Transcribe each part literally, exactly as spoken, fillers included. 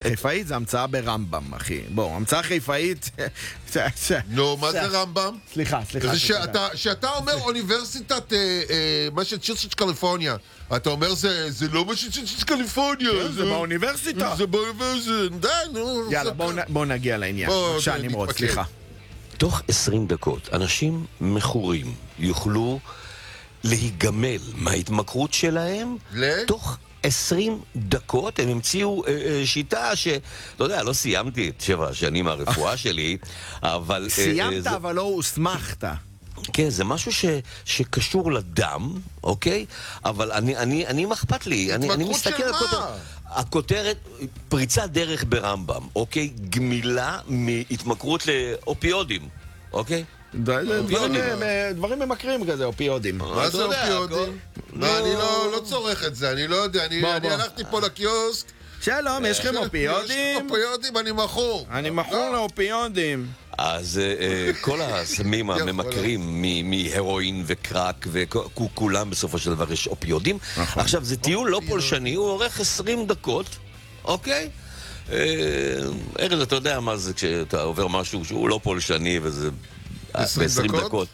חיפאית זה המצאה ברמב"ם, אחי. בוא, המצאה חיפאית... נו, מה זה רמב"ם? סליחה, סליחה. שאתה אומר אוניברסיטת משצ'וסטס קליפורניה, אתה אומר זה לא משצ'וסטס קליפורניה. זה באוניברסיטה. זה באוניברסיטה, די, נו. יאללה, בואו נגיע לעניין. בבקשה, נמרוד, סליחה. תוך עשרים דקות, אנשים מכורים יוכלו להיגמל מההתמכרות שלהם, תוך עשרים דקות הם המציאו אה, אה, שיטה ש... לא יודע, לא סיימתי את שבע שנים הרפואה שלי, אבל... סיימת, אה, זה... אבל לא הוסמכת. כן, זה משהו ש... שקשור לדם, אוקיי? אבל אני, אני, אני מחפת לי, אני, אני מסתכל על הכותרת... הכותרת, פריצת דרך ברמב"ם, אוקיי? גמילה מהתמכרות לאופיודים, אוקיי? דברים ממכרים כזה, אופיודים. מה זה אופיודים? אני לא צורך את זה, אני לא יודע, אני הלכתי פה לקיוסק. שלום, יש לכם אופיודים? יש לכם אופיודים, אני מכור. אני מכור לאופיודים. אז כל הסמים הממכרים מהרואין וקרק וכולם בסופו של דבר יש אופיודים. עכשיו, זה טיול לא פולשני, הוא עורך עשרים דקות, אוקיי? ארז, אתה יודע מה זה כשאתה עובר משהו שהוא לא פולשני וזה... עשרים דקות?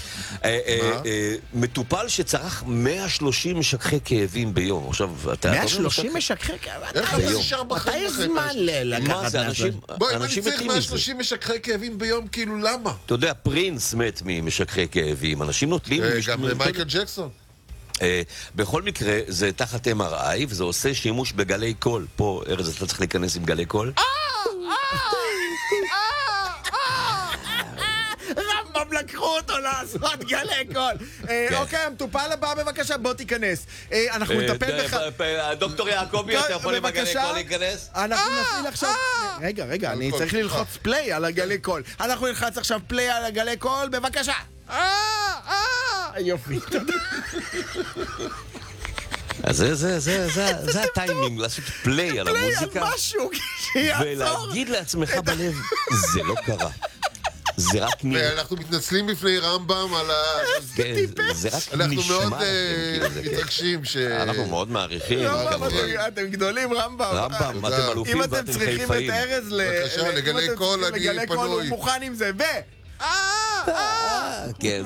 מטופל שצריך מאה ושלושים משככי כאבים ביום. מאה ושלושים משככי כאבים? איך אתה נשאר בחיים? מתי יש זמן לקחת אנשים? בואי, אם אני צריך מאה ושלושים משככי כאבים ביום, כאילו למה? אתה יודע, פרינס מת ממשככי כאבים. אנשים נוטלים... גם מייקל ג'קסון. בכל מקרה, זה תחת אם אר איי, וזה עושה שימוש בגלי קול. פה, ארז, אתה צריך להיכנס עם גלי קול. רמב"ם לקחו אותו לעשות גלי קול. אוקיי, המטופל הבא בבקשה, בוא תיכנס. אנחנו נטפל בך... דוקטור יעקבי, אתה יכול עם הגלי קול להיכנס? אנחנו נפעיל עכשיו... רגע, רגע, אני צריך ללחוץ פליי על הגלי קול. אנחנו נלחץ עכשיו פליי על הגלי קול, בבקשה. יופי, תודה. אז זה, זה, זה, זה, זה הטיימינג, לעשות פליי על המוזיקה. פליי על משהו, שיעצור. ולהגיד לעצמך בלב, זה לא קרה. זה רק נראה. ואנחנו מתנצלים בפני רמב"ם על ה... זה רק נשמע. אנחנו מאוד מתרגשים ש... אנחנו מאוד מעריכים. אתם גדולים, רמב"ם. רמב"ם, אתם אלופים ואתם חיפאים. אם אתם צריכים את ארז בבקשה, לגלי קול, אני פנוי. הוא מוכן עם זה, ו... כן,